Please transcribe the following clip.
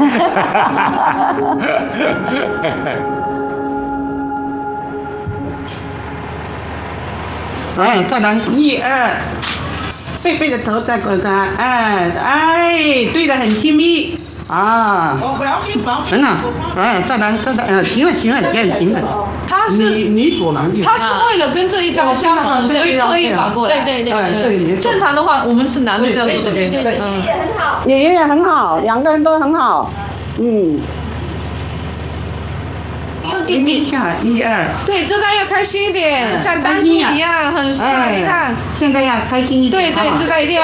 哎，再来1、2，背着头再滚开，哎，对的，很亲密啊，很好，哎，再来，行了，行了， 他是你左忙右， 他是为了跟这一张相同，所以特意反过来。对，正常的话，我们是男的是要走这边， 爷爷也很好，2个人都很好，弟弟下1、2， 对，这张要开心一点，像当初一样很帅，你看。 现在要开心一点。 对，这张一定要。